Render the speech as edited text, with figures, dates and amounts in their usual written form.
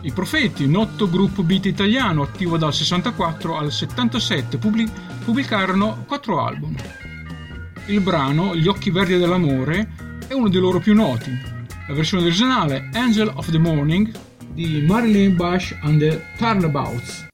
I Profeti, noto gruppo beat italiano attivo dal 64 al 77, pubblicarono 4 album. Il brano Gli occhi verdi dell'amore è uno dei loro più noti. La versione originale Angel of the Morning di Marilyn Bush and the Turnabouts.